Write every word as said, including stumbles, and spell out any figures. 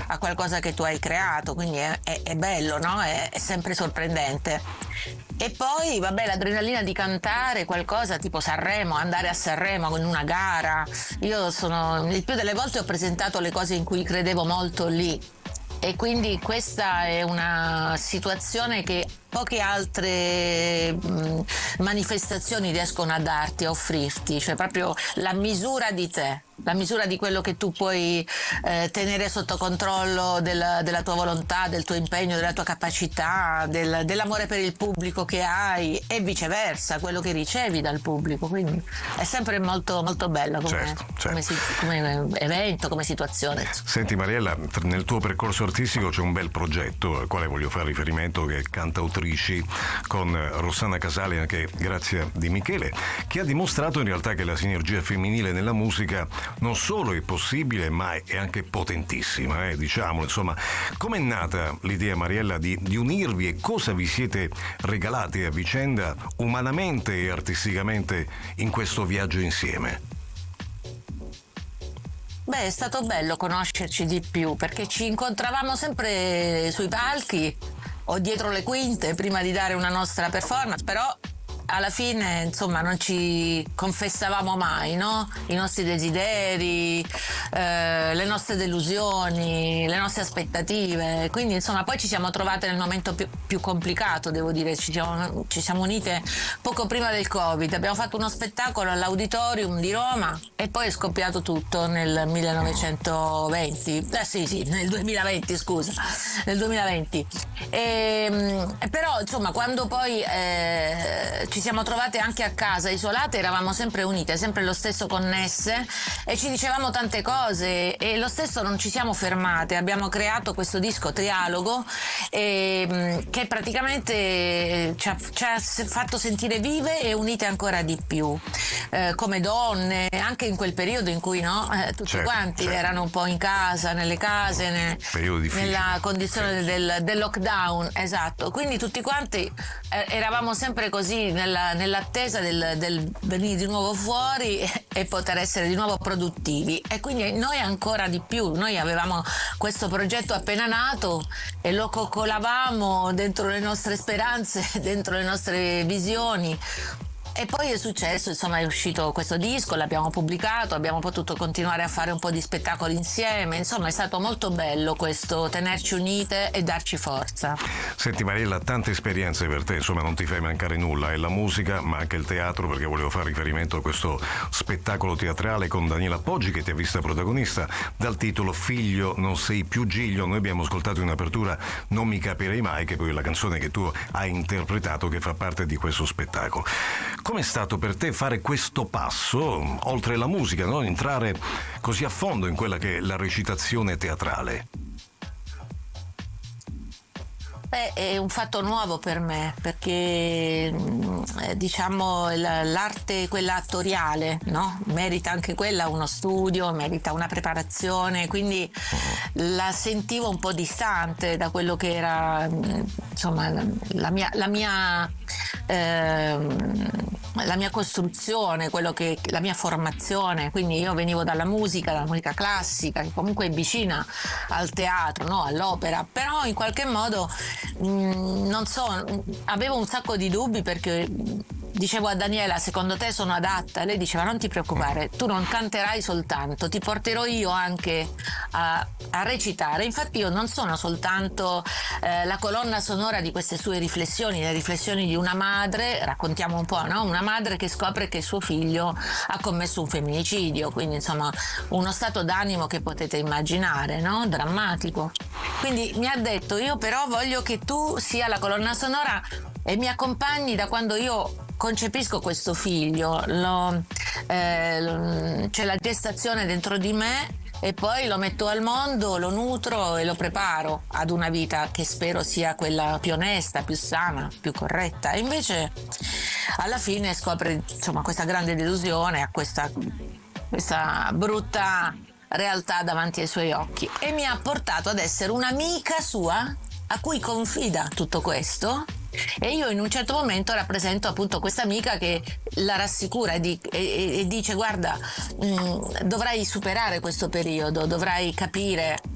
a qualcosa che tu hai creato, quindi è, è, è bello, no? È, è sempre sorprendente. E poi, vabbè, l'adrenalina di cantare qualcosa tipo Sanremo, andare a Sanremo con una gara. Io sono, il più delle volte ho presentato le cose in cui credevo molto lì. E quindi questa è una situazione che poche altre mh, manifestazioni riescono a darti, a offrirti, cioè proprio la misura di te, la misura di quello che tu puoi eh, tenere sotto controllo della, della tua volontà, del tuo impegno, della tua capacità, del, dell'amore per il pubblico che hai e viceversa, quello che ricevi dal pubblico. Quindi è sempre molto, molto bella come, certo, certo. come, si, come evento, come situazione. Senti Mariella, nel tuo percorso artistico c'è un bel progetto al quale voglio fare riferimento, che è Cantautrici con Rossana Casale, anche grazie di Michele, che ha dimostrato in realtà che la sinergia femminile nella musica non solo è possibile ma è anche potentissima, eh, diciamolo. Insomma, com'è nata l'idea, Mariella, di, di unirvi e cosa vi siete regalate a vicenda umanamente e artisticamente in questo viaggio insieme? Beh, è stato bello conoscerci di più, perché ci incontravamo sempre sui palchi o dietro le quinte prima di dare una nostra performance, però alla fine insomma non ci confessavamo mai, no? I nostri desideri, eh, le nostre delusioni, le nostre aspettative, quindi insomma poi ci siamo trovate nel momento più, più complicato, devo dire. Ci siamo, ci siamo unite poco prima del Covid, abbiamo fatto uno spettacolo all'Auditorium di Roma e poi è scoppiato tutto nel millenovecentoventi, eh sì sì, nel duemilaventi, scusa, nel duemilaventi. E, però insomma quando poi eh, ci siamo trovate anche a casa isolate, eravamo sempre unite, sempre lo stesso connesse e ci dicevamo tante cose e lo stesso non ci siamo fermate. Abbiamo creato questo disco Trialogo e, che praticamente ci ha, ci ha fatto sentire vive e unite ancora di più, eh, come donne, anche in quel periodo in cui no, eh, tutti certo, quanti certo. erano un po' in casa, nelle case, ne, nella condizione sì. del, del lockdown, esatto. Quindi tutti quanti eh, eravamo sempre così nella, nell'attesa del, del venire di nuovo fuori e, e poter essere di nuovo produttivi. E quindi noi ancora di più, noi avevamo questo progetto appena nato e lo coccolavamo dentro le nostre speranze, dentro le nostre visioni. E poi è successo, insomma, è uscito questo disco, l'abbiamo pubblicato, abbiamo potuto continuare a fare un po' di spettacoli insieme, insomma è stato molto bello questo tenerci unite e darci forza. Senti Mariella, tante esperienze per te, insomma non ti fai mancare nulla, è la musica ma anche il teatro, perché volevo fare riferimento a questo spettacolo teatrale con Daniela Poggi che ti ha vista protagonista dal titolo Figlio non sei più Giglio. Noi abbiamo ascoltato in apertura Non mi capirei mai, che poi è la canzone che tu hai interpretato, che fa parte di questo spettacolo. Com'è stato per te fare questo passo, oltre la musica, no? Entrare così a fondo in quella che è la recitazione teatrale? Beh, è un fatto nuovo per me, perché eh, diciamo l'arte, quella attoriale, no? Merita anche quella uno studio, merita una preparazione, quindi la sentivo un po' distante da quello che era, insomma, la mia, la mia eh, la mia costruzione, quello che, la mia formazione. Quindi io venivo dalla musica, dalla musica classica, che comunque è vicina al teatro, no? All'opera, però in qualche modo mh, non so, avevo un sacco di dubbi, perché dicevo a Daniela: secondo te sono adatta? E lei diceva: non ti preoccupare, tu non canterai soltanto, ti porterò io anche a, a recitare. Infatti io non sono soltanto eh, la colonna sonora di queste sue riflessioni, le riflessioni di una madre, raccontiamo un po', no? Una madre che scopre che suo figlio ha commesso un femminicidio, quindi insomma uno stato d'animo che potete immaginare, no? Drammatico. Quindi mi ha detto: io però voglio che tu sia la colonna sonora e mi accompagni da quando io concepisco questo figlio, lo, eh, lo, c'è la gestazione dentro di me e poi lo metto al mondo, lo nutro e lo preparo ad una vita che spero sia quella più onesta, più sana, più corretta. E invece alla fine scopre, insomma, questa grande delusione, a questa, questa brutta realtà davanti ai suoi occhi, e mi ha portato ad essere un'amica sua a cui confida tutto questo. E io in un certo momento rappresento appunto questa amica che la rassicura e, di, e, e dice: guarda, mh, dovrai superare questo periodo, dovrai capire